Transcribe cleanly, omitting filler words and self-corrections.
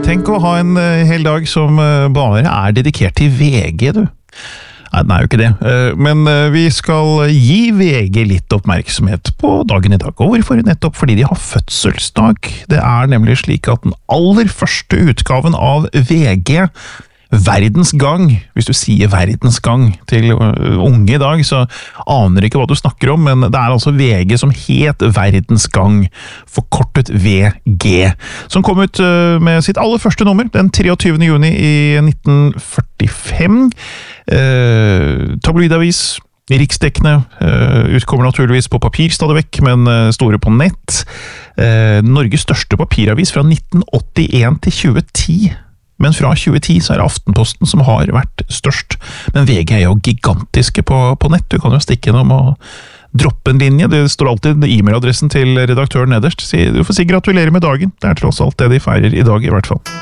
Tenk å ha en hel dag som bare dedikert til VG, du. Nei, den jo ikke det. Men vi skal gi VG litt oppmerksomhet på dagen i dag. Og hvorfor? Nettopp fordi de har fødselsdag. Det nemlig slik at den aller første utgaven av VG, Verdens Gang, hvis du sier Verdens Gang til unge i dag, så aner ikke hva du snakker om, men det altså VG som het Verdens Gang, forkortet VG, som kom ut med sitt aller første nummer, den 23. juni i 1945. Tabloidavis, riksdekkende, utkommer naturligvis på papir stadig vekk, men store på nett. Norges største papiravis fra 1981 til 2010. Men fra 2010 så det Aftenposten som har vært størst. Men VG jo gigantiske på nett. Du kan jo stikke innom og droppe en linje. Det står alltid e-mailadressen til redaktøren nederst. Du får si gratulerer med dagen. Det tross alt det de feirer i dag i hvert fall.